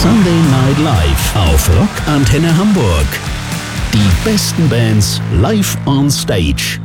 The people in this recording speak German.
Sunday Night Live auf Rock Antenne Hamburg. Die besten Bands live on stage.